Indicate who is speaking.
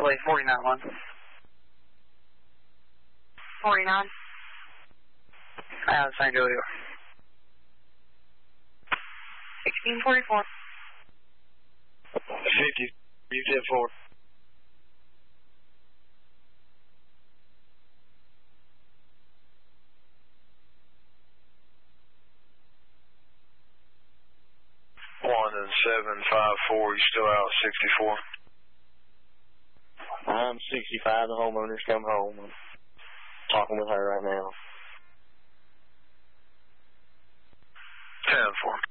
Speaker 1: LA 49-1.
Speaker 2: 49.
Speaker 1: San Julio.
Speaker 2: 1644.
Speaker 3: 50. You 10-4. One and 754. You still out 64?
Speaker 4: I'm 65. The homeowner's come home. I'm talking with her right now.
Speaker 3: 10-4.